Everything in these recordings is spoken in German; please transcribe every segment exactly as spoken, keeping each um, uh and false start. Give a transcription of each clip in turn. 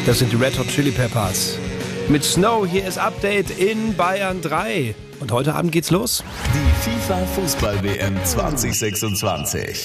Das sind die Red Hot Chili Peppers. Mit Snow, hier ist Update in Bayern drei. Und heute Abend geht's los. Die FIFA-Fußball-W M zwanzig sechsundzwanzig.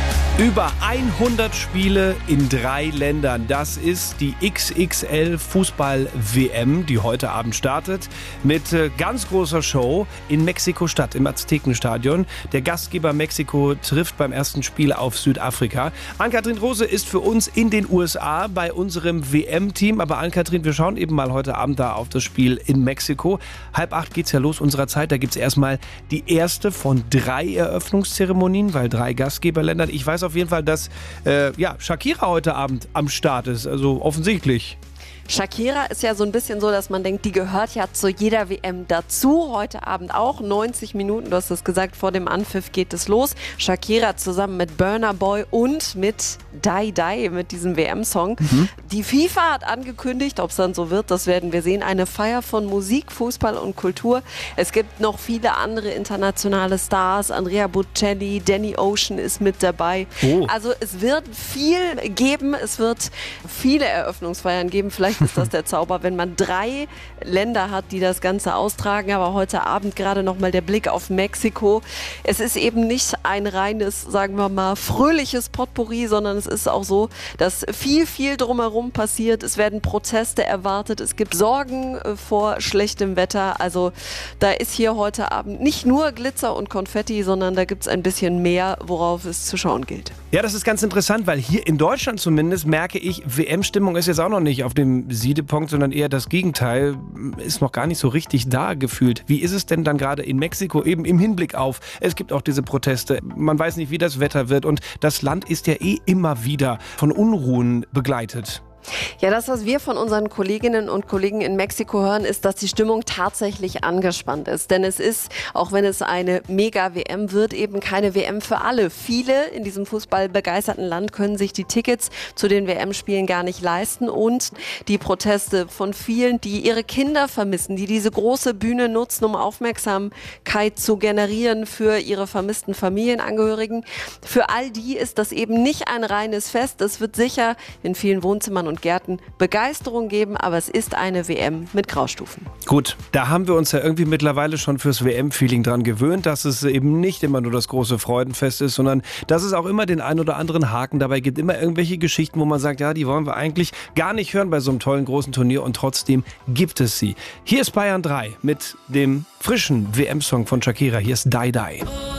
Über hundert Spiele in drei Ländern. Das ist die X X L-Fußball-W M, die heute Abend startet. Mit äh, ganz großer Show in Mexiko-Stadt, im Aztekenstadion. Der Gastgeber Mexiko trifft beim ersten Spiel auf Südafrika. Ann-Kathrin Rose ist für uns in den U S A bei unserem W M-Team. Aber Ann-Kathrin, wir schauen eben mal heute Abend da auf das Spiel in Mexiko. Halb acht geht's ja los unserer Zeit. Da gibt's erstmal die erste von drei Eröffnungszeremonien, weil drei Gastgeberländern. Ich weiß auf jeden Fall, dass äh, ja, Shakira heute Abend am Start ist. Also offensichtlich. Shakira ist ja so ein bisschen so, dass man denkt, die gehört ja zu jeder W M dazu. Heute Abend auch neunzig Minuten, du hast es gesagt, vor dem Anpfiff geht es los. Shakira zusammen mit Burna Boy und mit Die Die, mit diesem W M-Song. Mhm. Die FIFA hat angekündigt, ob es dann so wird, das werden wir sehen, eine Feier von Musik, Fußball und Kultur. Es gibt noch viele andere internationale Stars. Andrea Bocelli, Danny Ocean ist mit dabei. Oh. Also es wird viel geben, es wird viele Eröffnungsfeiern geben. Vielleicht ist das der Zauber, wenn man drei Länder hat, die das Ganze austragen. Aber heute Abend gerade nochmal der Blick auf Mexiko. Es ist eben nicht ein reines, sagen wir mal, fröhliches Potpourri, sondern es ist auch so, dass viel, viel drumherum passiert. Es werden Proteste erwartet. Es gibt Sorgen vor schlechtem Wetter. Also da ist hier heute Abend nicht nur Glitzer und Konfetti, sondern da gibt es ein bisschen mehr, worauf es zu schauen gilt. Ja, das ist ganz interessant, weil hier in Deutschland zumindest merke ich, W M-Stimmung ist jetzt auch noch nicht auf dem Siedepunkt, sondern eher das Gegenteil, ist noch gar nicht so richtig da gefühlt. Wie ist es denn dann gerade in Mexiko, eben im Hinblick auf, es gibt auch diese Proteste, man weiß nicht, wie das Wetter wird und das Land ist ja eh immer wieder von Unruhen begleitet. Ja, das, was wir von unseren Kolleginnen und Kollegen in Mexiko hören, ist, dass die Stimmung tatsächlich angespannt ist. Denn es ist, auch wenn es eine Mega-W M wird, eben keine W M für alle. Viele in diesem fußballbegeisterten Land können sich die Tickets zu den W M-Spielen gar nicht leisten. Und die Proteste von vielen, die ihre Kinder vermissen, die diese große Bühne nutzen, um Aufmerksamkeit zu generieren für ihre vermissten Familienangehörigen. Für all die ist das eben nicht ein reines Fest. Es wird sicher in vielen Wohnzimmern und Gärten Begeisterung geben, aber es ist eine W M mit Graustufen. Gut, da haben wir uns ja irgendwie mittlerweile schon fürs W M-Feeling dran gewöhnt, dass es eben nicht immer nur das große Freudenfest ist, sondern dass es auch immer den ein oder anderen Haken dabei gibt. Immer irgendwelche Geschichten, wo man sagt, ja, die wollen wir eigentlich gar nicht hören bei so einem tollen großen Turnier und trotzdem gibt es sie. Hier ist Bayern drei mit dem frischen W M-Song von Shakira. Hier ist Die Die.